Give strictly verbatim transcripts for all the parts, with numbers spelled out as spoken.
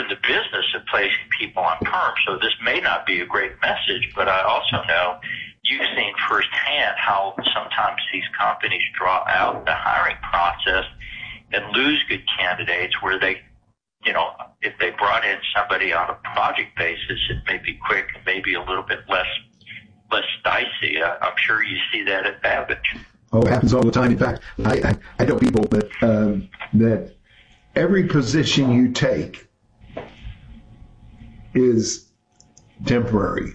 the business of placing people on perm. So this may not be a great message, but I also know you've seen firsthand how sometimes these companies draw out the hiring process and lose good candidates where they, you know, if they brought in somebody on a project basis, it may be quick and maybe a little bit less less dicey. Uh, I'm sure you see that at Babbage. Oh, it happens all the time. In fact, I, I, I tell people that um, that every position you take is temporary.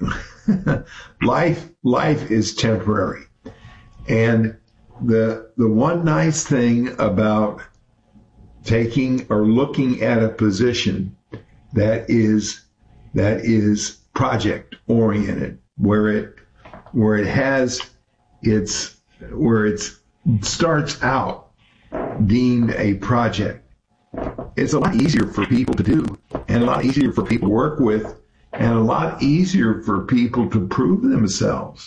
life life is temporary. And the the one nice thing about taking or looking at a position that is that is project oriented, where it where it has its where it starts out deemed a project, it's a lot easier for people to do, and a lot easier for people to work with, and a lot easier for people to prove themselves.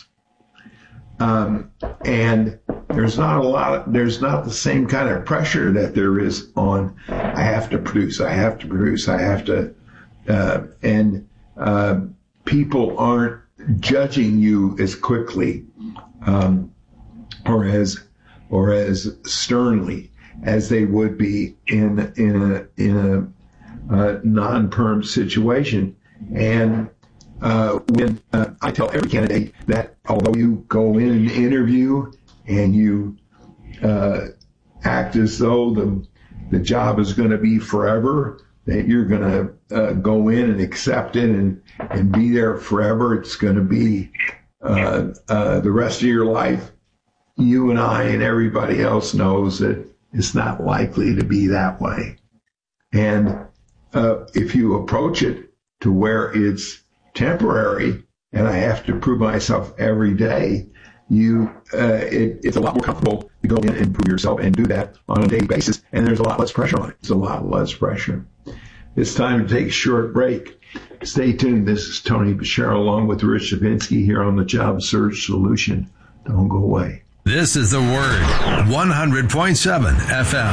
Um, and there's not a lot of, there's not the same kind of pressure that there is on, I have to produce, I have to produce, I have to, uh, and, uh, people aren't judging you as quickly, um, or as, or as sternly as they would be in, in a, in a, uh, non-perm situation. And, Uh, when uh, I tell every candidate that although you go in and interview and you uh, act as though the the job is going to be forever, that you're going to uh, go in and accept it and, and be there forever, it's going to be uh, uh, the rest of your life, you and I and everybody else knows that it's not likely to be that way. And uh, if you approach it to where it's temporary, and I have to prove myself every day, you uh, it, it's a lot more comfortable to go in and prove yourself and do that on a daily basis, and there's a lot less pressure on it. It's a lot less pressure. It's time to take a short break. Stay tuned. This is Tony Bashir along with Rich Shavinsky here on the Job Search Solution. Don't go away. This is The Word, one hundred point seven F M.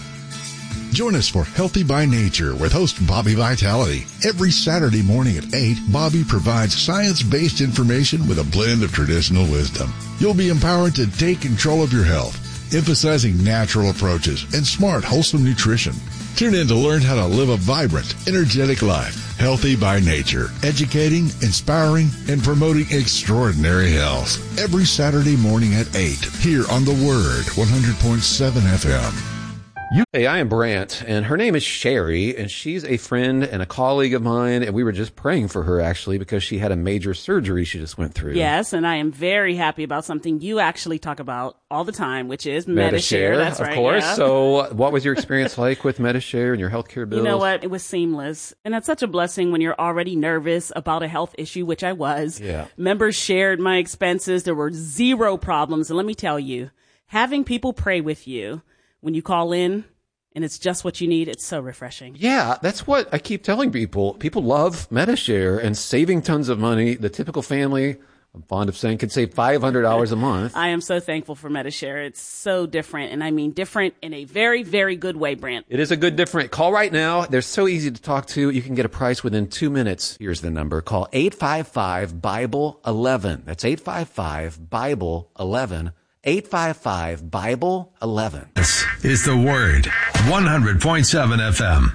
Join us for Healthy by Nature with host Bobby Vitality. Every Saturday morning at eight, Bobby provides science-based information with a blend of traditional wisdom. You'll be empowered to take control of your health, emphasizing natural approaches and smart, wholesome nutrition. Tune in to learn how to live a vibrant, energetic life. Healthy by Nature, educating, inspiring, and promoting extraordinary health. Every Saturday morning at eight, here on The Word, one hundred point seven F M. You- hey, I am Brant, and her name is Sherry, and she's a friend and a colleague of mine, and we were just praying for her, actually, because she had a major surgery she just went through. Yes, and I am very happy about something you actually talk about all the time, which is Medi-Share. Medi-Share, That's of right, course. yeah. So what was your experience like with Medi-Share and your healthcare bills? You know what? It was seamless, and that's such a blessing when you're already nervous about a health issue, which I was. Yeah. Members shared my expenses. There were zero problems, and let me tell you, having people pray with you when you call in, and it's just what you need, it's so refreshing. Yeah, that's what I keep telling people. People love Medi-Share and saving tons of money. The typical family, I'm fond of saying, can save five hundred dollars a month. I am so thankful for Medi-Share. It's so different, and I mean different in a very, very good way, Brant. It is a good different. Call right now. They're so easy to talk to. You can get a price within two minutes. Here's the number. Call eight five five, Bible eleven. That's eight five five, Bible eleven. eight five five, Bible eleven. This is The Word, one hundred point seven F M.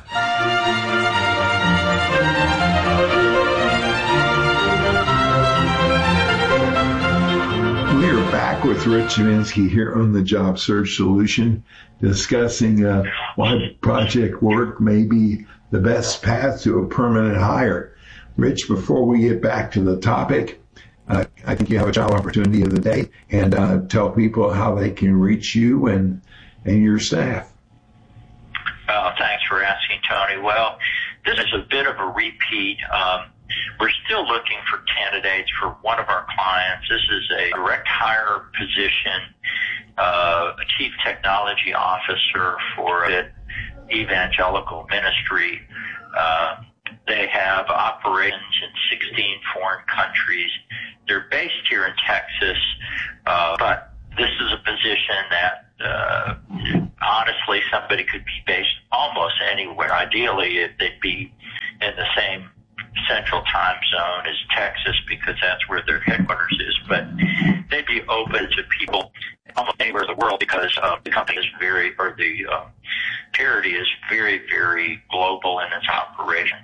We are back with Rich Shavinsky here on the Job Search Solution, discussing uh, why project work may be the best path to a permanent hire. Rich, before we get back to the topic, Uh, I think you have a job opportunity of the day, and uh, tell people how they can reach you and and your staff. Uh, thanks for asking, Tony. Well, this is a bit of a repeat. Um, we're still looking for candidates for one of our clients. This is a direct hire position, uh, a chief technology officer for an evangelical ministry. Uh, They have operations in sixteen foreign countries. They're based here in Texas, uh, but this is a position that, uh, honestly, somebody could be based almost anywhere. Ideally, it, they'd be the same central time zone as Texas because that's where their headquarters is, but they'd be open to people almost anywhere in the world because uh, the company is very, or the uh, charity is very, very global in its operations.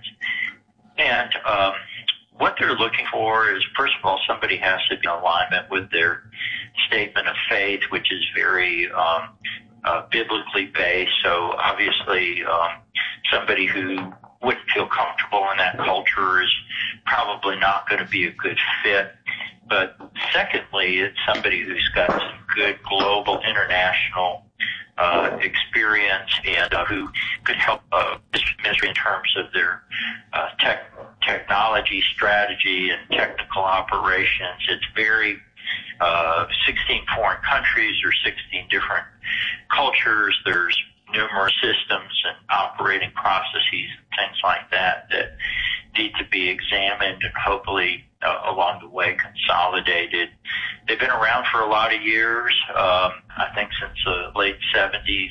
And um, what they're looking for is, first of all, somebody has to be in alignment with their statement of faith, which is very um, uh, biblically based. So obviously um, somebody who wouldn't feel comfortable in that culture is probably not going to be a good fit. But secondly, it's somebody who's got some good global international uh, experience and uh, who could help uh, this ministry in terms of their uh, tech, technology strategy and technical operations. It's very uh, sixteen foreign countries or sixteen different cultures. There's numerous systems and operating processes and things like that that need to be examined and hopefully uh, along the way consolidated. They've been around for a lot of years, um, I think since the late seventies.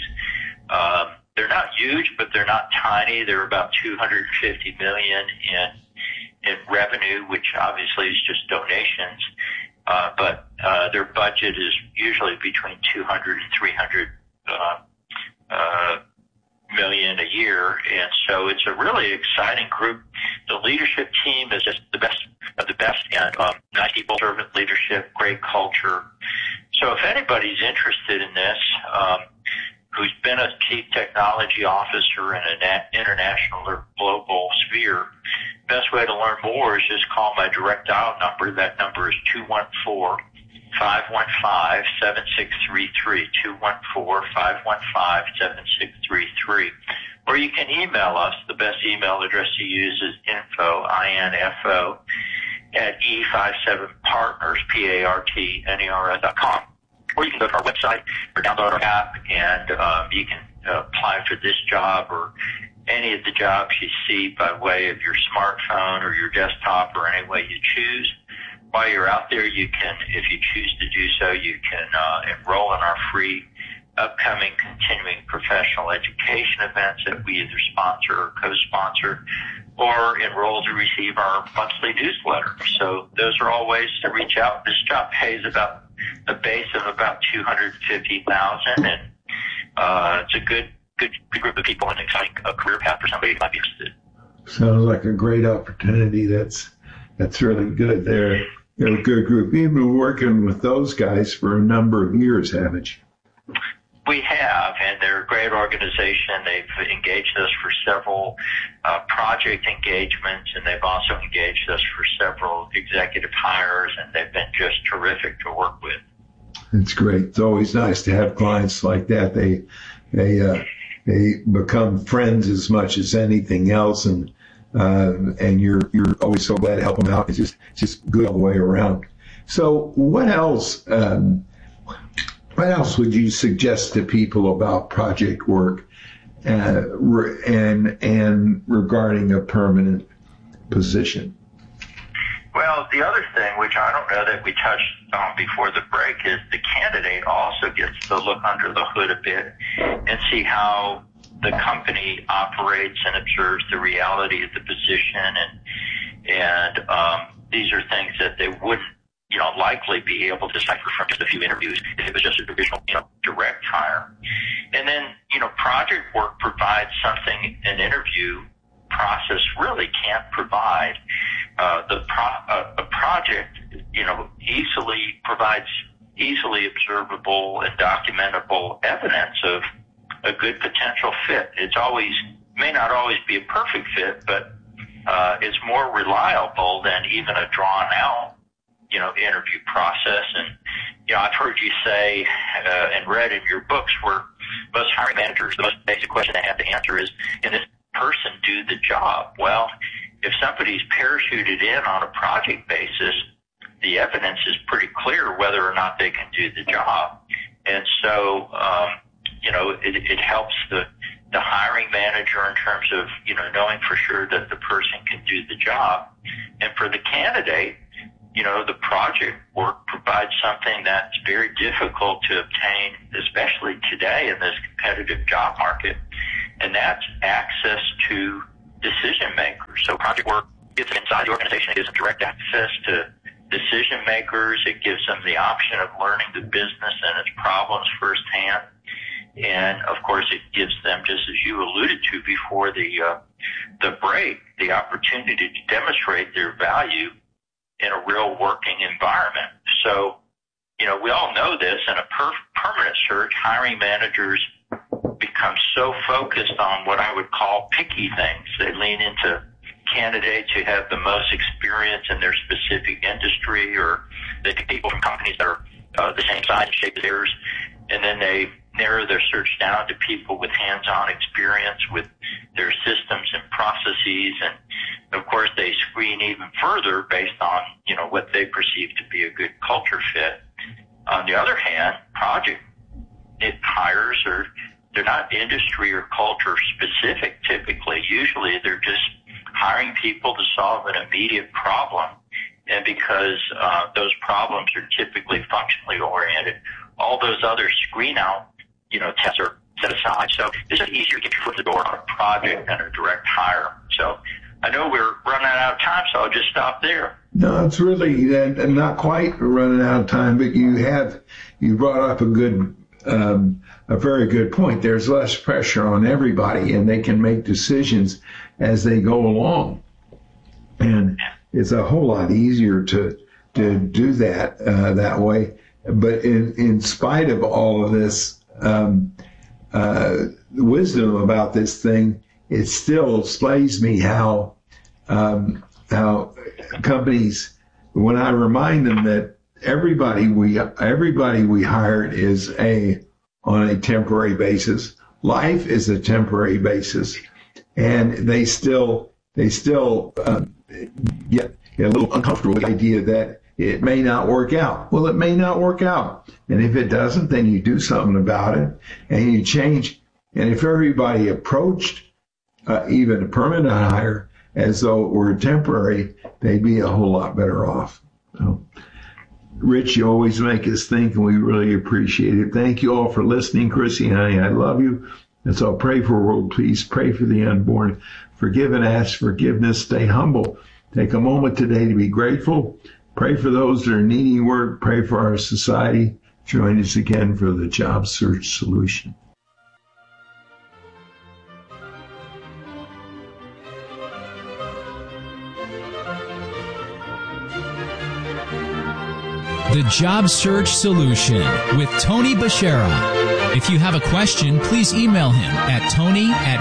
Um, they're not huge, but they're not tiny. They're about two hundred fifty million dollars in in revenue, which obviously is just donations. Uh, but uh, their budget is usually between two hundred and three hundred uh, uh, million a year, and so it's a really exciting group. The leadership team is just the best of the best, and um, nice people, servant leadership, great culture. So if anybody's interested in this, um, who's been a chief technology officer in an international or global sphere, best way to learn more is just call my direct dial number. That number is two one four, five one five, seven six three three, two one four, five one five, seven six three three. Or you can email us. The best email address to use is info, I N F O, at E fifty-seven partners, P A R T N E R S dot com. Or you can go to our website or download our app, and um, you can uh, apply for this job or any of the jobs you see by way of your smartphone or your desktop or any way you choose. While you're out there, you can, if you choose to do so, you can uh, enroll in our free upcoming continuing professional education events that we either sponsor or co-sponsor, or enroll to receive our monthly newsletter. So those are all ways to reach out. This job pays about a base of about two hundred fifty thousand dollars, and uh, it's a good, good, good group of people and an exciting uh, career path for somebody who might be interested. Sounds like a great opportunity. That's that's really good. They're, they're a good group. You've been working with those guys for a number of years, haven't you? We have, and they're a great organization. They've engaged us for several uh, project engagements, and they've also engaged us for several executive hires, and they've been just terrific to work with. It's great. It's always nice to have clients like that. They they uh, they become friends as much as anything else, and uh, and you're you're always so glad to help them out. It's just it's just good all the way around. So what else? Um, What else would you suggest to people about project work uh, and and regarding a permanent position? Well, the other thing, which I don't know that we touched on before the break, is the candidate also gets to look under the hood a bit and see how the company operates and observes the reality of the position, and and um, these are things that they wouldn't, you know, likely be able to decipher from just a few interviews if it was just a traditional, you know, direct hire. And then, you know, project work provides something an interview process really can't provide. Uh, the pro- uh, a project, you know, easily provides easily observable and documentable evidence of a good potential fit. It's always, may not always be a perfect fit, but uh, it's more reliable than even a drawn out, you know, interview process. And, you know, I've heard you say uh, and read in your books where most hiring managers, the most basic question they have to answer is, can this person do the job? Well, if somebody's parachuted in on a project basis, the evidence is pretty clear whether or not they can do the job. And so, um, you know, it, it helps the, the hiring manager in terms of, you know, knowing for sure that the person can do the job. And for the candidate, you know, the project work provides something that's very difficult to obtain, especially today in this competitive job market, and that's access to decision makers. So project work gets them inside the organization. It gives them direct access to decision makers. It gives them the option of learning the business and its problems firsthand. And of course, it gives them, just as you alluded to before the uh, the break, the opportunity to demonstrate their value in a real working environment. So, you know, we all know this. In a per- permanent search, hiring managers become so focused on what I would call picky things. They lean into candidates who have the most experience in their specific industry, or they pick people from companies that are uh, the same size and shape as theirs, and then they narrow their search down to people with hands-on experience with their systems and processes. And of course, they screen even further based on, you know, what they perceive to be a good culture fit. On the other hand, project it hires are, they're not industry or culture specific typically. Usually they're just hiring people to solve an immediate problem. And because uh, those problems are typically functionally oriented, all those other screen out, you know, tests are set aside. So it's just easier to get your foot in the door on a project than a direct hire. So I know we're running out of time, so I'll just stop there. No, it's really uh, not quite running out of time, but you have, you brought up a good, um, a very good point. There's less pressure on everybody, and they can make decisions as they go along. And it's a whole lot easier to, to do that, uh, that way. But in, in spite of all of this, um, uh, wisdom about this thing, it still slays me how, um, how companies, when I remind them that everybody we, everybody we hired is a, on a temporary basis. Life is a temporary basis. And they still, they still, uh, get, get a little uncomfortable with the idea that it may not work out. Well, it may not work out. And if it doesn't, then you do something about it and you change. And if everybody approached uh, even a permanent hire as though it were temporary, they'd be a whole lot better off. So, Rich, you always make us think, and we really appreciate it. Thank you all for listening. Chrissy, honey, I love you. And so pray for world peace. Pray for the unborn. Forgive and ask forgiveness. Stay humble. Take a moment today to be grateful. Pray for those that are needing work. Pray for our society. Join us again for the Job Search Solution. The Job Search Solution with Tony Bashara. If you have a question, please email him at tony at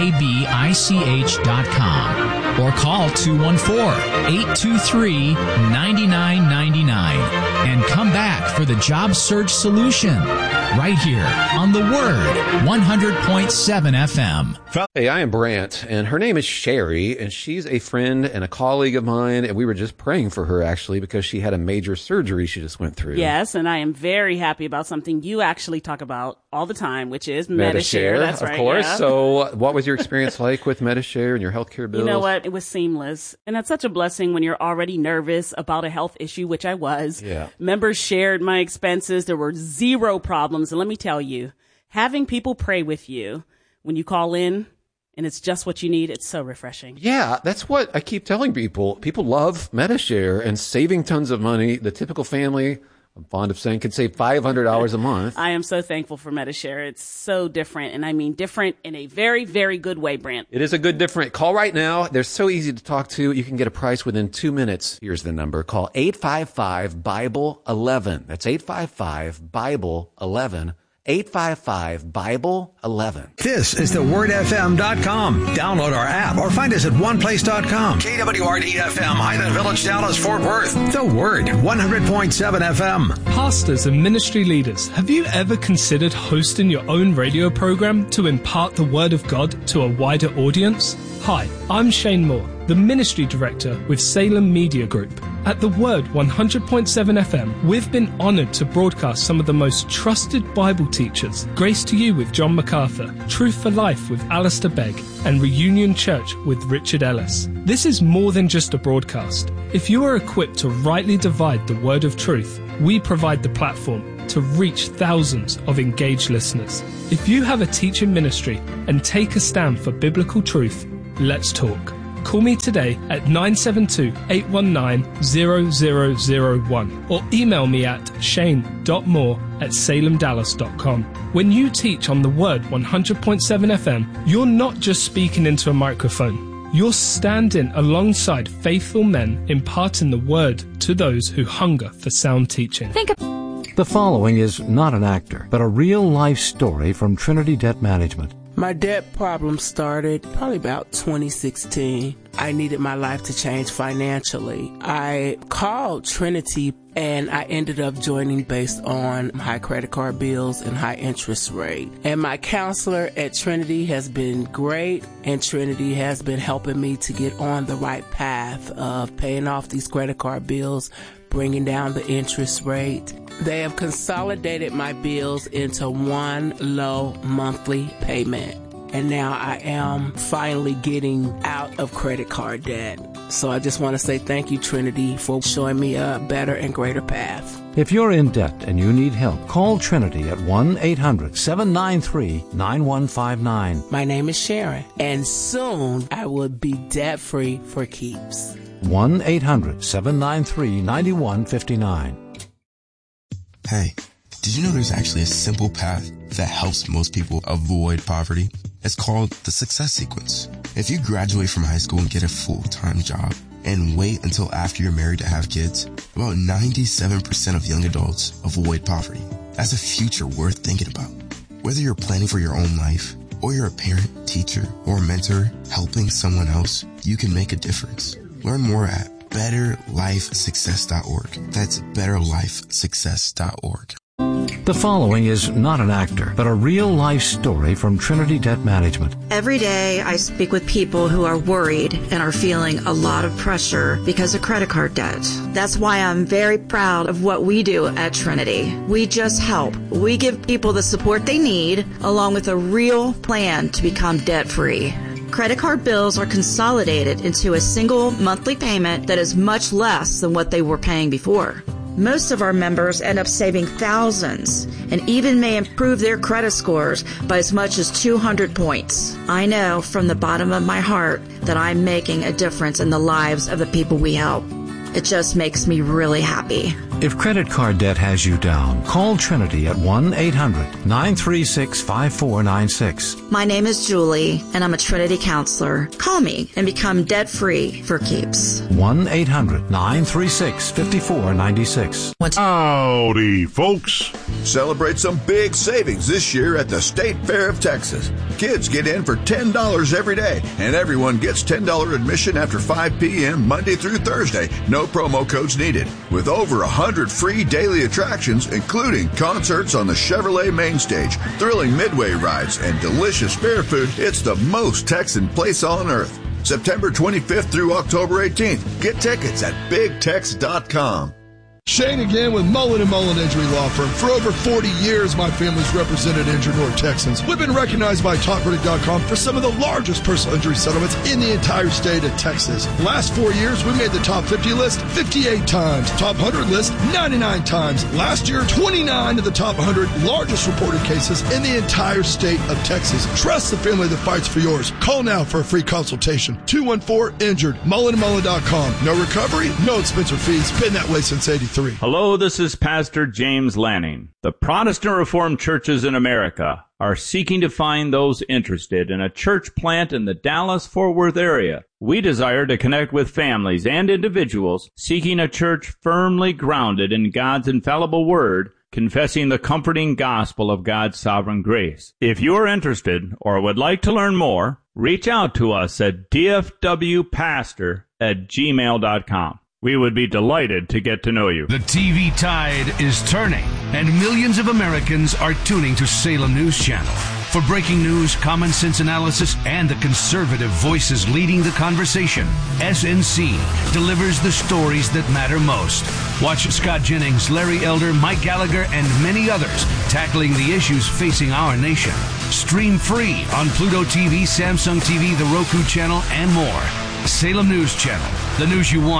babich dot com or call two one four, eight two three, nine nine nine nine and come back for the Job Search Solution right here on The Word one hundred point seven F M. Hey, I am Brant, and her name is Sherry, and she's a friend and a colleague of mine, and we were just praying for her, actually, because she had a major surgery she just went through. Yes, and I am very happy about something you actually talk about all the time, which is Medi-Share. Medi-Share, That's of right, course. yeah. So what was your experience like with Medi-Share and your healthcare bills? You know what? It was seamless. And that's such a blessing when you're already nervous about a health issue, which I was. Yeah. Members shared my expenses. There were zero problems. And let me tell you, having people pray with you when you call in and it's just what you need, it's so refreshing. Yeah, that's what I keep telling people. People love Medi-Share and saving tons of money. The typical family, I'm fond of saying, can save five hundred dollars a month. I am so thankful for Medi-Share. It's so different. And I mean different in a very, very good way, Brant. It is a good different. Call right now. They're so easy to talk to. You can get a price within two minutes. Here's the number. Call eight five five, Bible eleven. That's eight five five, Bible eleven. eight five five, Bible eleven. This is the word f m dot com. Download our app or find us at one place dot com. K W R D F M, Highland Village, Dallas, Fort Worth. The Word, one hundred point seven F M. Pastors and ministry leaders, have you ever considered hosting your own radio program to impart the Word of God to a wider audience? Hi, I'm Shane Moore, the Ministry Director with Salem Media Group. At The Word one hundred point seven F M, we've been honored to broadcast some of the most trusted Bible teachers. Grace to You with John MacArthur, Truth for Life with Alistair Begg, and Reunion Church with Richard Ellis. This is more than just a broadcast. If you are equipped to rightly divide the word of truth, we provide the platform to reach thousands of engaged listeners. If you have a teaching ministry and take a stand for biblical truth, let's talk. Call me today at nine seven two, eight one nine, zero zero zero one or email me at shane dot moore at salem dallas dot com. When you teach on the Word one hundred point seven F M, you're not just speaking into a microphone. You're standing alongside faithful men imparting the Word to those who hunger for sound teaching. Think of The following is not an actor, but a real-life story from Trinity Debt Management. My debt problem started probably about twenty sixteen. I needed my life to change financially. I called Trinity and I ended up joining based on high credit card bills and high interest rate. And my counselor at Trinity has been great, and Trinity has been helping me to get on the right path of paying off these credit card bills, bringing down the interest rate. They have consolidated my bills into one low monthly payment. And now I am finally getting out of credit card debt. So I just want to say thank you, Trinity, for showing me a better and greater path. If you're in debt and you need help, call Trinity at one eight hundred, seven nine three, nine one five nine. My name is Sharon, and soon I will be debt-free for keeps. one eight hundred, seven nine three, nine one five nine. Hey, did you know there's actually a simple path that helps most people avoid poverty? It's called the Success Sequence. If you graduate from high school and get a full-time job and wait until after you're married to have kids, about ninety-seven percent of young adults avoid poverty. That's a future worth thinking about. Whether you're planning for your own life or you're a parent, teacher, or mentor helping someone else, you can make a difference. Learn more at better life success dot org. That's better life success dot org. The following is not an actor, but a real-life story from Trinity Debt Management. Every day I speak with people who are worried and are feeling a lot of pressure because of credit card debt. That's why I'm very proud of what we do at Trinity. We just help. We give people the support they need, along with a real plan to become debt-free. Credit card bills are consolidated into a single monthly payment that is much less than what they were paying before. Most of our members end up saving thousands and even may improve their credit scores by as much as two hundred points. I know from the bottom of my heart that I'm making a difference in the lives of the people we help. It just makes me really happy. If credit card debt has you down, call Trinity at one eight hundred, nine three six, five four nine six. My name is Julie, and I'm a Trinity counselor. Call me and become debt-free for keeps. one eight hundred, nine three six, five four nine six. Howdy, folks. Celebrate some big savings this year at the State Fair of Texas. Kids get in for ten dollars every day, and everyone gets ten dollars admission after five p.m. Monday through Thursday. No promo codes needed. With over one hundred free daily attractions, including concerts on the Chevrolet main stage, thrilling midway rides, and delicious fair food, it's the most Texan place on earth. September twenty-fifth through October eighteenth. Get tickets at big tex dot com. Shane again with Mullen and Mullen Injury Law Firm. For over forty years, my family's represented injured North Texans. We've been recognized by Top Critic dot com for some of the largest personal injury settlements in the entire state of Texas. Last four years, we made the top fifty list fifty-eight times, top one hundred list ninety-nine times. Last year, twenty-nine of the top one hundred largest reported cases in the entire state of Texas. Trust the family that fights for yours. Call now for a free consultation. two one four, injured. Mullen and Mullen dot com. No recovery, no expense or fees. Been that way since eighty-three. Hello, this is Pastor James Lanning. The Protestant Reformed churches in America are seeking to find those interested in a church plant in the Dallas-Fort Worth area. We desire to connect with families and individuals seeking a church firmly grounded in God's infallible word, confessing the comforting gospel of God's sovereign grace. If you are interested or would like to learn more, reach out to us at d f w pastor at gmail dot com. We would be delighted to get to know you. The T V tide is turning, and millions of Americans are tuning to Salem News Channel. For breaking news, common sense analysis, and the conservative voices leading the conversation, S N C delivers the stories that matter most. Watch Scott Jennings, Larry Elder, Mike Gallagher, and many others tackling the issues facing our nation. Stream free on Pluto T V, Samsung T V, the Roku channel, and more. Salem News Channel, the news you want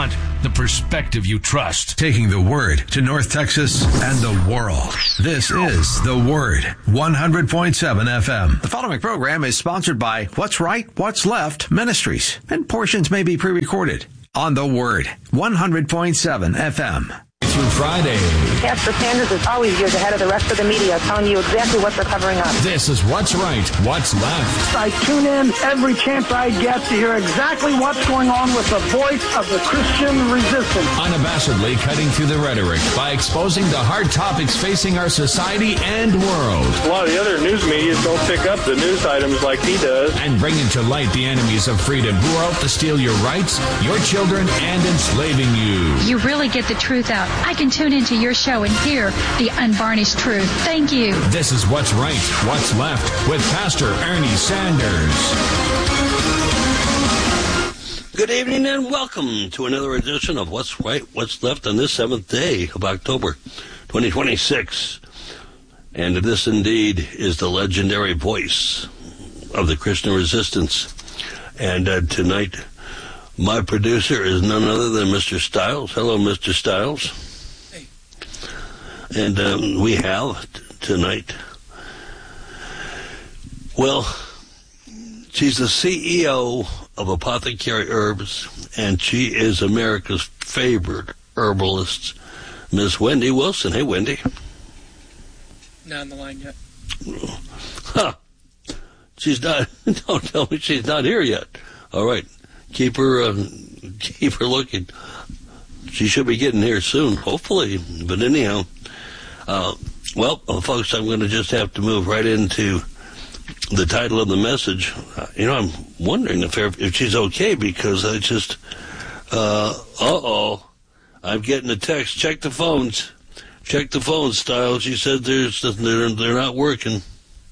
the perspective you trust. Taking the Word to North Texas and the world. This is The Word, one hundred point seven F M. The following program is sponsored by What's Right, What's Left Ministries, and portions may be pre-recorded on The Word, one hundred point seven F M. Through Friday. Pastor Sanders is always years ahead of the rest of the media, telling you exactly what they're covering up. This is What's Right, What's Left. I tune in every chance I get to hear exactly what's going on with the voice of the Christian resistance. Unabashedly cutting through the rhetoric by exposing the hard topics facing our society and world. A lot of the other news media don't pick up the news items like he does. And bringing to light the enemies of freedom who are out to steal your rights, your children, and enslaving you. You really get the truth out. I can tune into your show and hear the unvarnished truth. Thank you. This is What's Right, What's Left with Pastor Ernie Sanders. Good evening and welcome to another edition of What's Right, What's Left on this seventh day of October twenty twenty-six. And this indeed is the legendary voice of the Christian resistance. And uh, tonight, my producer is none other than Mister Stiles. Hello, Mister Stiles. Hey. And um, we have t- tonight, well, she's the C E O of Apothecary Herbs, and she is America's favorite herbalist, Miss Wendy Wilson. Hey, Wendy. Not on the line yet. Huh. She's not, don't tell me she's not here yet. All right. Keep her, uh, keep her looking. She should be getting here soon, hopefully. But anyhow, uh, well, uh, folks, I'm going to just have to move right into the title of the message. Uh, you know, I'm wondering if if she's okay, because I just, uh, uh-oh, I'm getting a text. Check the phones. Check the phones, Style. She said there's they're they're not working.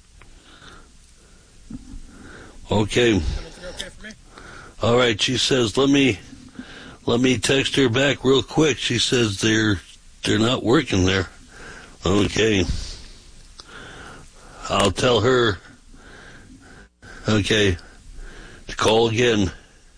Okay. All right, she says, let me let me text her back real quick. She says they're they're not working there. Okay. I'll tell her, okay, to call again.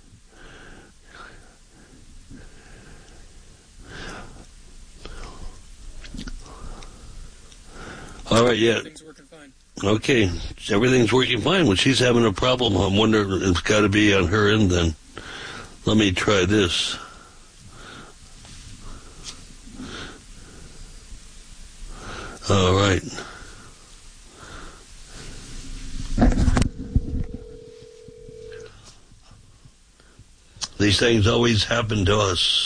All right, yeah. Everything's working fine. Okay, everything's working fine. When she's having a problem, I'm wondering, it's got to be on her end then. Let me try this. All right. These things always happen to us.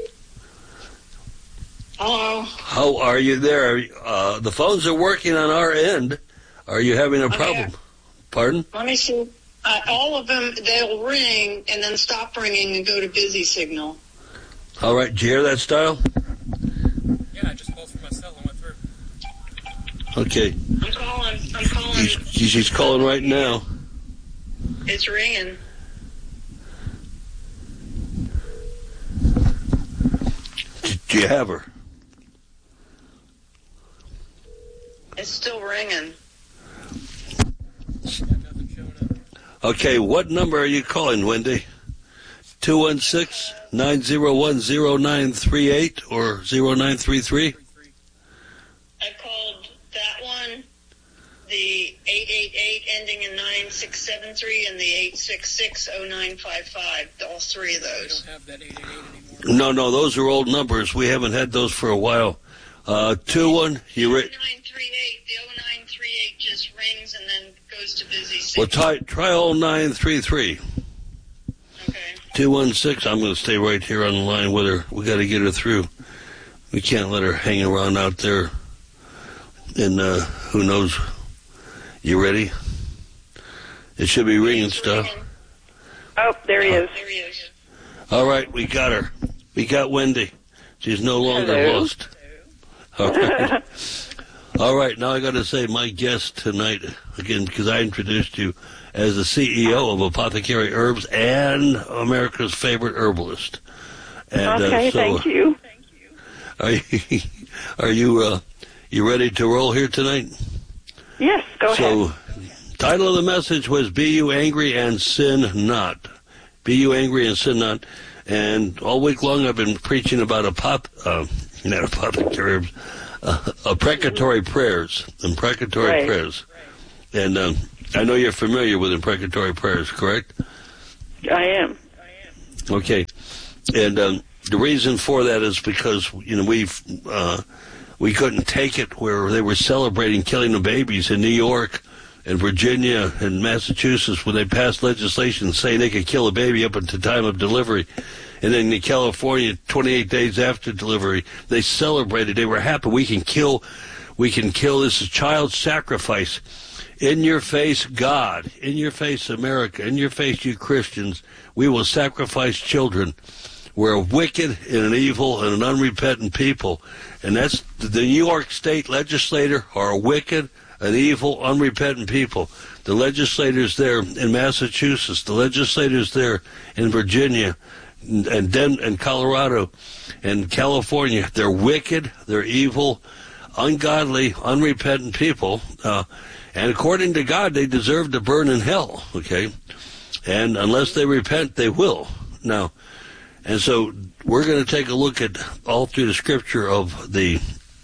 Hello. How are you there? Uh, the phones are working on our end. Are you having a problem? Okay. Pardon? Let me see. Uh, all of them, they'll ring and then stop ringing and go to busy signal. All right. Did you hear that, Style? Yeah, I just called from my cell and went through. Okay. I'm calling. I'm calling. She's, she's calling right now. It's ringing. Do you have her? It's still ringing. Okay, what number are you calling, Wendy? two one six, nine zero one, zero nine three eight or zero nine three three? I called that one, the eight eight eight ending in nine six seven three, and the eight six six, oh nine five five, all three of those. I don't have that eight eight eight anymore. No, no, those are old numbers. We haven't had those for a while. Uh, two one, you re- nine three eight, the oh nine three eight just rings and then goes to busy signal. Well, try, try oh nine three three. Okay. two one six, I'm going to stay right here on the line with her. We got to get her through. We can't let her hang around out there. And uh, who knows? You ready? It should be ringing stuff. Oh, there he uh, is. There he is. All right, we got her. We got Wendy. She's no longer Hello. lost. All right. All right, now I got to say my guest tonight, again, because I introduced you as the C E O of Apothecary Herbs and America's favorite herbalist. And, okay, uh, so, thank you. Are you, are you, uh, you ready to roll here tonight? Yes, go so, ahead. Title of the message was Be You Angry and Sin Not. Be you angry and sin not. And all week long I've been preaching about a pop, uh, not apothecary herbs, uh, imprecatory prayers, imprecatory right. prayers. And um, I know you're familiar with imprecatory prayers, correct? I am. Okay. And um, the reason for that is because, you know, we've, uh, we couldn't take it where they were celebrating killing the babies in New York and Virginia and Massachusetts when they passed legislation saying they could kill a baby up until time of delivery. And then in California, twenty-eight days after delivery, they celebrated. They were happy. We can kill, we can kill. This is child sacrifice. In your face, God. In your face, America. In your face, you Christians. We will sacrifice children. We're a wicked and an evil and an unrepentant people. And that's the New York State legislator are a wicked, an evil, unrepentant people. The legislators there in Massachusetts, the legislators there in Virginia, and Den- and Colorado, and California, they're wicked, they're evil, ungodly, unrepentant people. Uh, and according to God, they deserve to burn in hell, okay? And unless they repent, they will. Now, and so we're going to take a look at all through the scripture of the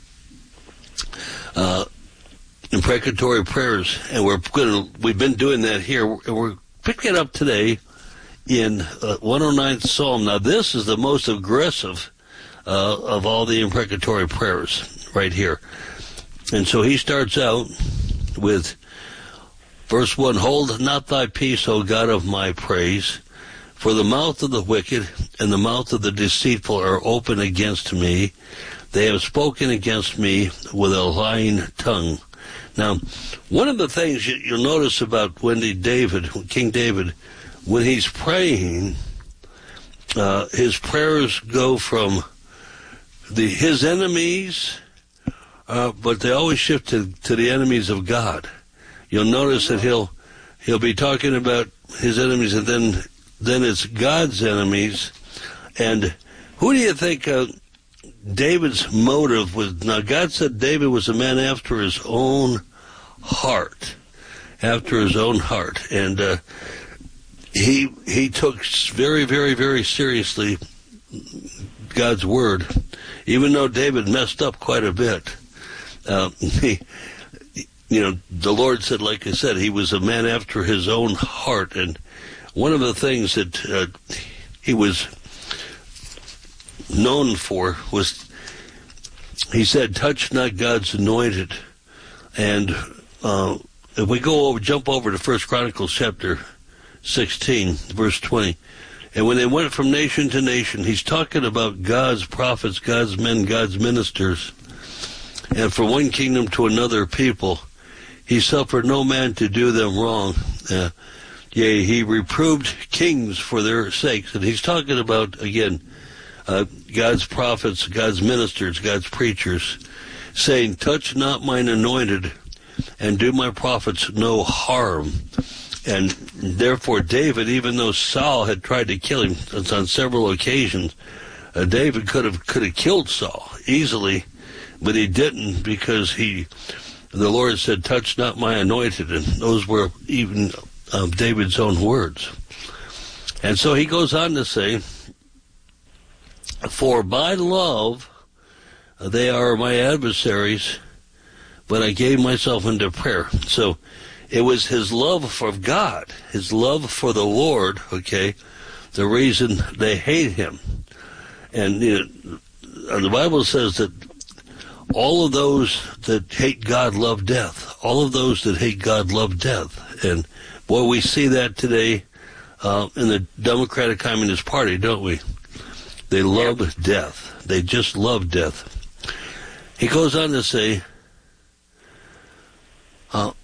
uh, imprecatory prayers, and we're going to, we've been doing that here, and we're picking it up today in uh, one oh ninth Psalm. Now, this is the most aggressive uh, of all the imprecatory prayers right here. And so he starts out with verse one, Hold not thy peace, O God of my praise, for the mouth of the wicked and the mouth of the deceitful are open against me. They have spoken against me with a lying tongue. Now, one of the things you, you'll notice about Wendy David, King David, when he's praying, uh, his prayers go from the his enemies, uh, but they always shift to, to the enemies of God. You'll notice that he'll he'll be talking about his enemies, and then then it's God's enemies. And who do you think uh, David's motive was? Now, God said David was a man after his own heart, after his own heart, and uh, he he took very, very, very seriously God's word, even though David messed up quite a bit. Uh, he, you know, the Lord said, like I said, he was a man after his own heart, and one of the things that uh, he was known for was, he said, touch not God's anointed. And uh, if we go over, jump over to First Chronicles chapter sixteen, verse twenty, and when they went from nation to nation, he's talking about God's prophets, God's men, God's ministers, and from one kingdom to another people, he suffered no man to do them wrong. Uh, yea, he reproved kings for their sakes. And he's talking about, again, uh, God's prophets, God's ministers, God's preachers, saying, touch not mine anointed, and do my prophets no harm. And therefore David, even though Saul had tried to kill him on several occasions, uh, David could have could have killed Saul easily, but he didn't, because he, the Lord said, touch not my anointed, and those were even uh, David's own words. And so he goes on to say, for by love they are my adversaries, but I gave myself into prayer. So it was his love for God, his love for the Lord, okay, the reason they hate him. And you know, the Bible says that all of those that hate God love death. All of those that hate God love death. And, boy, we see that today uh, in the Democratic Communist Party, don't we? They love yep. death. They just love death. He goes on to say, uh,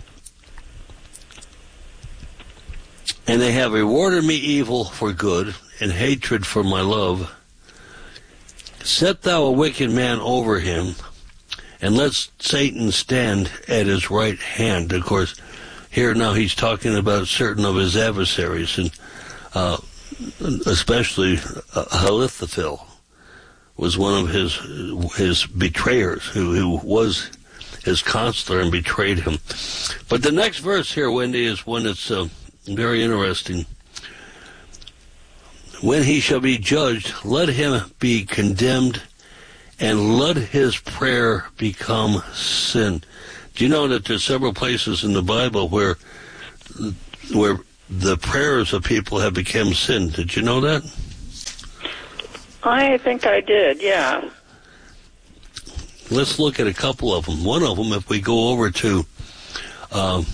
and they have rewarded me evil for good and hatred for my love. Set thou a wicked man over him, and let Satan stand at his right hand. Of course, here now he's talking about certain of his adversaries, and uh, especially uh, Ahithophel was one of his his betrayers, who, who was his counselor and betrayed him. But the next verse here, Wendy, is one that's uh, very interesting. when he shall be judged, let him be condemned, and let his prayer become sin. Do you know that there's several places in the Bible where where the prayers of people have become sin? Did you know that? I think I did, yeah. Let's look at a couple of them. One of them, if we go over to um,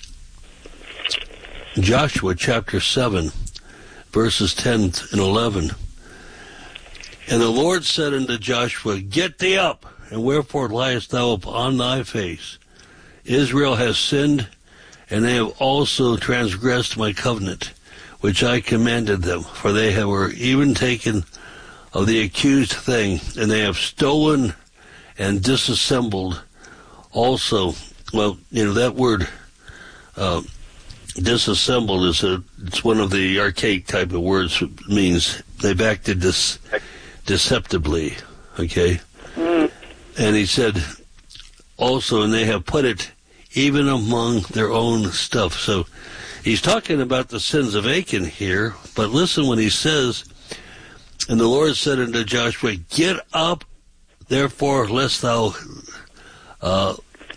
Joshua chapter seven, verses ten and eleven. And the Lord said unto Joshua, Get thee up, and wherefore liest thou upon thy face? Israel has sinned, and they have also transgressed my covenant, which I commanded them. For they have were even taken of the accused thing, and they have stolen and disassembled also. Well, you know, that word uh, disassembled is a, it's one of the archaic type of words. It means they've acted dis, deceptively, okay? Mm. And he said also, and they have put it even among their own stuff. So he's talking about the sins of Achan here, but listen when he says, and the Lord said unto Joshua, Get up, therefore, lest thou uh,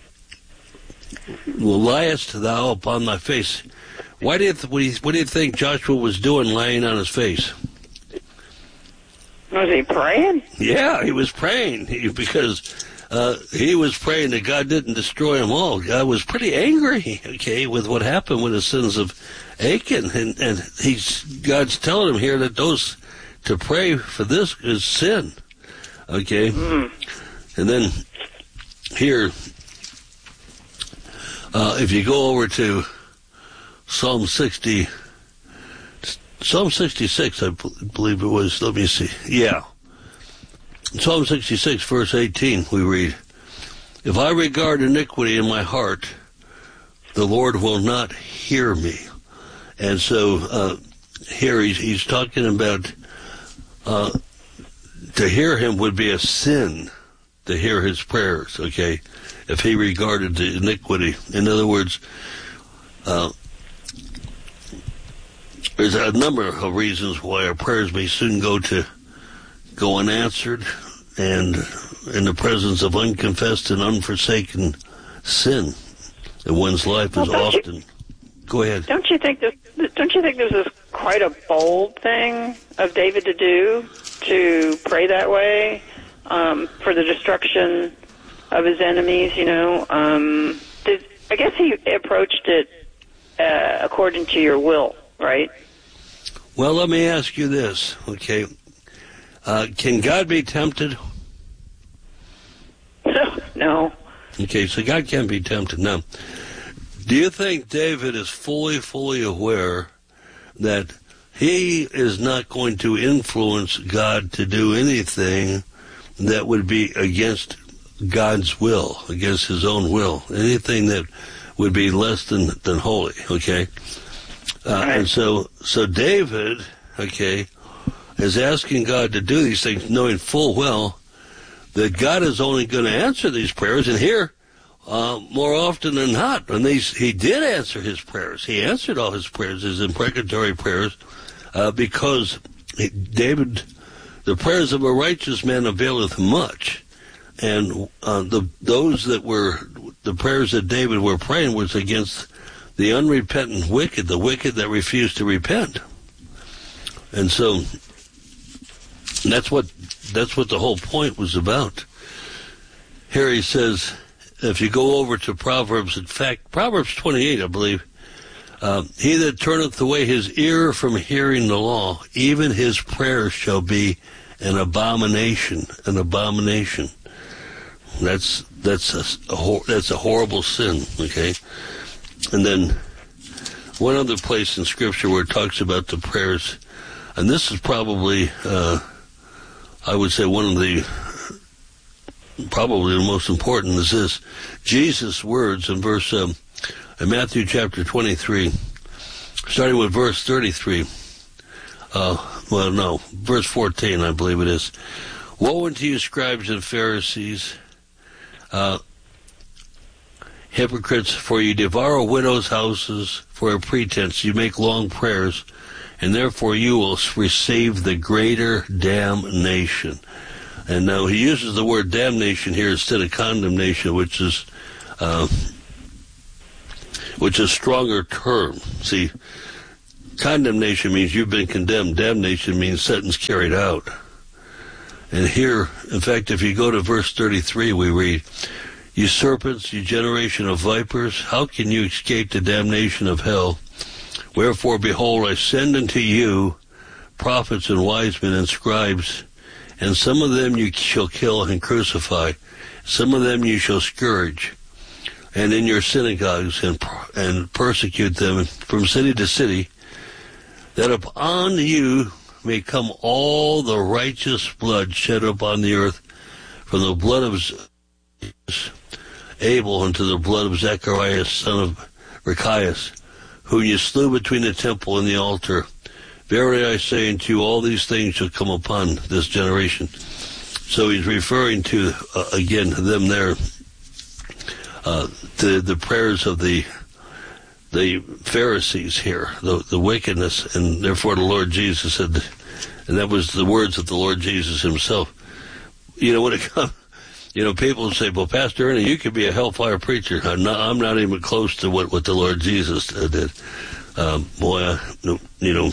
liest thou upon thy face. Why do you th- what, do you, what do you think Joshua was doing lying on his face? Was he praying? Yeah, he was praying he, because uh, he was praying that God didn't destroy them all. God was pretty angry, okay, with what happened with the sins of Achan, and and he's God's telling him here that those to pray for this is sin, okay, mm. And then here, uh, if you go over to Psalm sixty. Psalm sixty-six, I believe it was. Let me see. Yeah. Psalm sixty-six, verse eighteen, we read, If I regard iniquity in my heart, the Lord will not hear me. And so uh, here he's, he's talking about uh, to hear him would be a sin, to hear his prayers, okay, if he regarded the iniquity. In other words, uh, there's a number of reasons why our prayers may soon go to go unanswered, and in the presence of unconfessed and unforsaken sin in one's life well, is often. You, go ahead. Don't you think this? Don't you think this is quite a bold thing of David to do, to pray that way um, for the destruction of his enemies? You know, um, did, I guess he approached it uh, according to your will, right? Well, let me ask you this, okay? Uh, can God be tempted? No. Okay, so God can't be tempted. Now, do you think David is fully, fully aware that he is not going to influence God to do anything that would be against God's will, against his own will, anything that would be less than, than holy, okay? Uh, right. And so, so David, okay, is asking God to do these things, knowing full well that God is only going to answer these prayers. And here, uh, more often than not, and these, he did answer his prayers. He answered all his prayers, his imprecatory prayers, uh, because he, David, the prayers of a righteous man availeth much. And uh, the those that were, the prayers that David were praying was against the unrepentant wicked, the wicked that refused to repent. And so that's what that's what the whole point was about. Here he says, if you go over to Proverbs, in fact, Proverbs twenty-eight, I believe, uh, he that turneth away his ear from hearing the law, even his prayers shall be an abomination, an abomination. That's that's a, a hor- that's a horrible sin, okay? And then one other place in Scripture where it talks about the prayers, and this is probably, uh, I would say, one of the, probably the most important is this. Jesus' words in verse, um, in Matthew chapter twenty-three, starting with verse thirty-three, uh, well, no, verse fourteen, I believe it is. Woe unto you, scribes and Pharisees, uh, hypocrites, for you devour widows' houses for a pretense. You make long prayers, and therefore you will receive the greater damnation. And now he uses the word damnation here instead of condemnation, which is uh, which is a stronger term. See, condemnation means you've been condemned. Damnation means sentence carried out. And here, in fact, if you go to verse thirty-three, we read, "You serpents, you generation of vipers, how can you escape the damnation of hell? Wherefore, behold, I send unto you prophets and wise men and scribes, and some of them you shall kill and crucify, some of them you shall scourge, and in your synagogues and and persecute them from city to city, that upon you may come all the righteous blood shed upon the earth, from the blood of Abel unto the blood of Zacharias, son of Rechias, whom you slew between the temple and the altar. Verily I say unto you, all these things shall come upon this generation." So he's referring to, uh, again, them there, uh, the, the prayers of the the Pharisees here, the, the wickedness, and therefore the Lord Jesus said, and that was the words of the Lord Jesus himself. You know, when it comes, you know, people say, well, Pastor Ernie, you could be a hellfire preacher. I'm not, I'm not even close to what, what the Lord Jesus did. Um, boy, I, you know,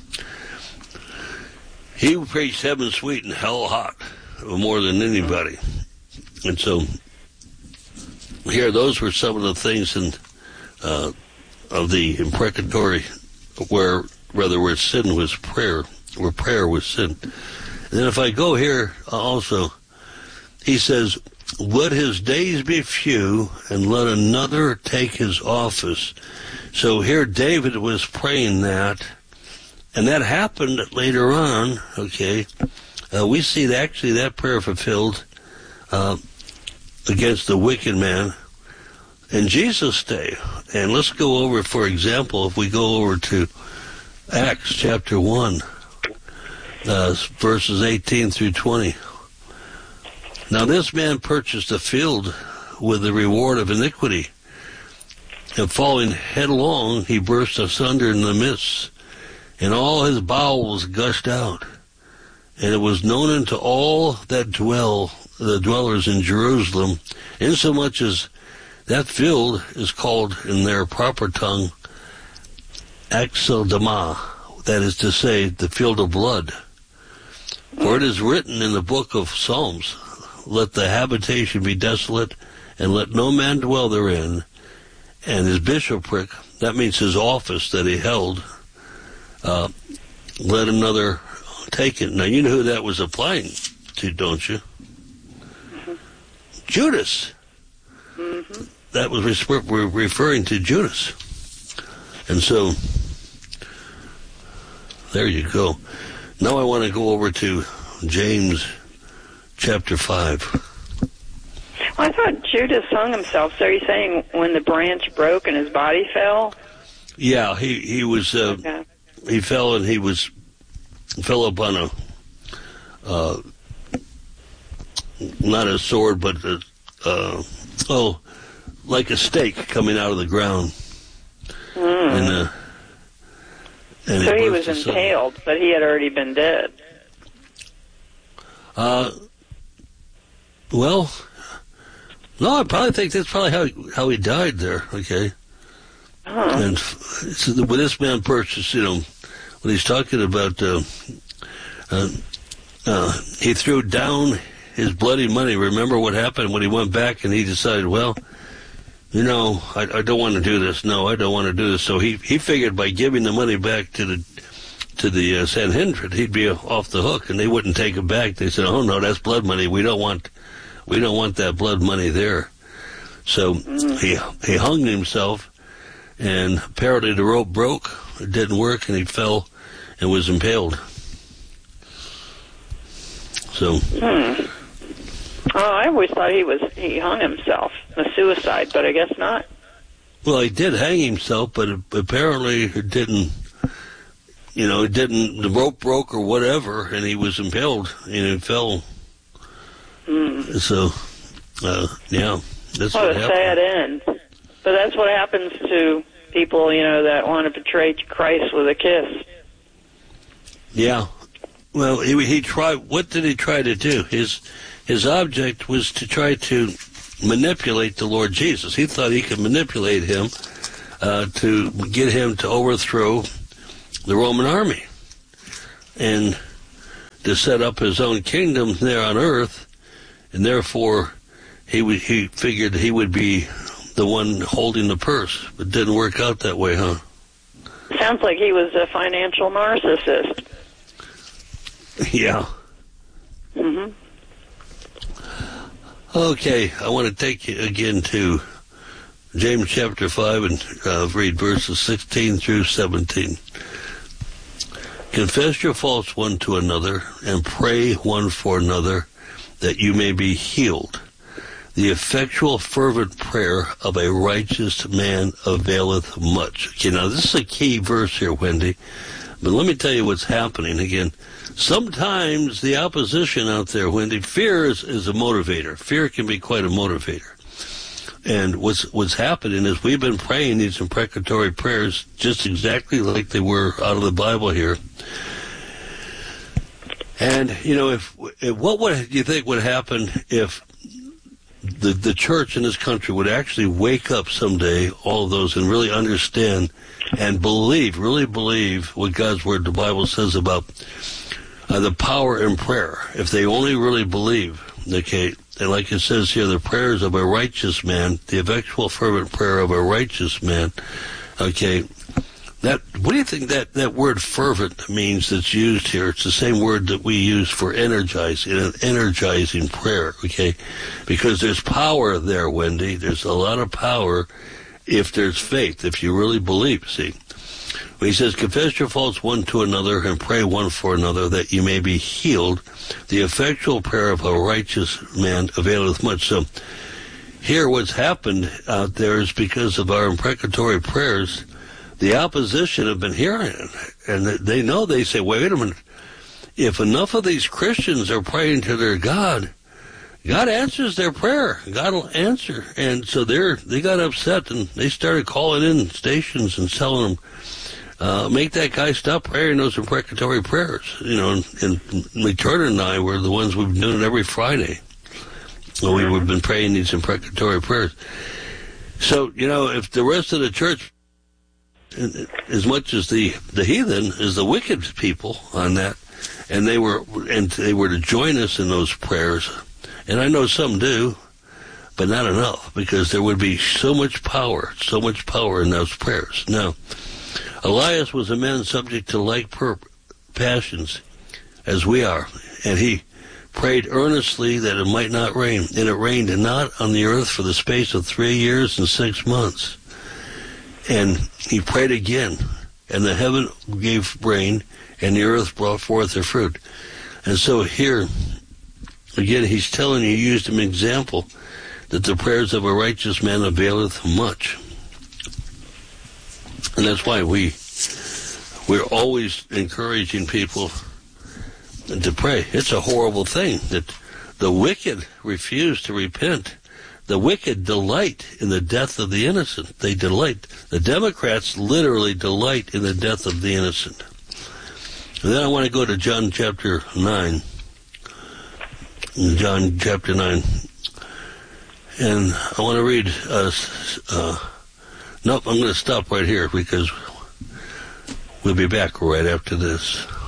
he preached heaven sweet and hell hot more than anybody. And so here, those were some of the things in, uh, of the imprecatory where, rather, where sin was prayer, where prayer was sin. And then if I go here also, he says, "Let his days be few, and let another take his office." So here David was praying that, and that happened later on, okay. Uh, we see that actually that prayer fulfilled uh, against the wicked man in Jesus' day. And let's go over, for example, if we go over to Acts chapter one, uh, verses eighteen through twenty. "Now this man purchased a field with the reward of iniquity, and falling headlong, he burst asunder in the midst, and all his bowels gushed out. And it was known unto all that dwell, the dwellers in Jerusalem, insomuch as that field is called in their proper tongue Axeldama, that is to say, the field of blood. For it is written in the book of Psalms, Let the habitation be desolate, and let no man dwell therein. And his bishopric, that means his office that he held, uh, let another take it." Now, you know who that was applying to, don't you? Mm-hmm. Judas. Mm-hmm. That was re- referring to Judas. And so, there you go. Now I want to go over to James chapter five. Well, I thought Judas hung himself. So you're saying when the branch broke and his body fell? Yeah, he he was uh, okay. He fell and he was fell up on a uh, not a sword, but a, uh, oh, like a stake coming out of the ground. Mm. And, uh, and so he was impaled, but he had already been dead. Uh, well, no, I probably think that's probably how he, how he died there. Okay, huh. And so when this man purchased, you know, when he's talking about, uh, uh, uh, he threw down his bloody money. Remember what happened when he went back and he decided, well, you know, I, I don't want to do this. No, I don't want to do this. So he, he figured by giving the money back to the to the uh, Sanhedrin, he'd be off the hook, and they wouldn't take it back. They said, "Oh no, that's blood money. We don't want, we don't want that blood money there." So mm. he he hung himself, and apparently the rope broke. It didn't work, and he fell and was impaled. So. Hmm. Oh, I always thought he was he hung himself, a suicide, but I guess not. Well, he did hang himself, but it, apparently it didn't. You know, it didn't. The rope broke or whatever, and he was impaled, and he fell. Mm. So, uh, yeah, that's what what a happened. sad end. But that's what happens to people, you know, that want to betray Christ with a kiss. Yeah. Well, he, he tried. What did he try to do? His his object was to try to manipulate the Lord Jesus. He thought he could manipulate him uh, to get him to overthrow the Roman army and to set up his own kingdom there on earth, and therefore he would, he figured he would be the one holding the purse. But it didn't work out that way, huh? Sounds like he was a financial narcissist. Yeah. Mm-hmm. Okay, I want to take you again to James chapter five and uh, read verses sixteen through seventeen. Confess your faults one to another and pray one for another that you may be healed. The effectual fervent prayer of a righteous man availeth much. Okay, now this is a key verse here, Wendy. But let me tell you what's happening again. Sometimes the opposition out there, Wendy, fear is, is a motivator. Fear can be quite a motivator. And what's what's happening is we've been praying these imprecatory prayers just exactly like they were out of the Bible here. And, you know, if, if what would you think would happen if the the church in this country would actually wake up someday, all of those, and really understand and believe, really believe what God's Word, the Bible says about uh, the power in prayer. If they only really believe, okay, and like it says here, the prayers of a righteous man, the effectual fervent prayer of a righteous man, okay, that, what do you think that, that word fervent means that's used here? It's the same word that we use for energizing, an energizing prayer, okay? Because there's power there, Wendy. There's a lot of power if there's faith, if you really believe, see. When he says, confess your faults one to another and pray one for another that you may be healed. The effectual prayer of a righteous man availeth much. So here what's happened out there is because of our imprecatory prayers, the opposition have been hearing it. And they know, they say, wait a minute, if enough of these Christians are praying to their God, God answers their prayer. God will answer. And so they're, they got upset and they started calling in stations and telling them, uh, make that guy stop praying those imprecatory prayers. You know, and, and McTurner and I were the ones we've been doing it every Friday. Well, we, we've been praying these imprecatory prayers. So, you know, if the rest of the church, as much as the, the heathen, is the wicked people on that, and they were, and they were to join us in those prayers, and I know some do, but not enough, because there would be so much power, so much power in those prayers. Now, Elias was a man subject to like per- passions as we are, and he prayed earnestly that it might not rain, and it rained not on the earth for the space of three years and six months. And he prayed again, and the heaven gave rain, and the earth brought forth her fruit. And so here, again, he's telling you, he used an example, that the prayers of a righteous man availeth much. And that's why we, we're always encouraging people to pray. It's a horrible thing that the wicked refuse to repent. The wicked delight in the death of the innocent. They delight. The Democrats literally delight in the death of the innocent. And then I want to go to John chapter nine. John chapter nine. And I want to read, uh, uh, nope, I'm going to stop right here because we'll be back right after this.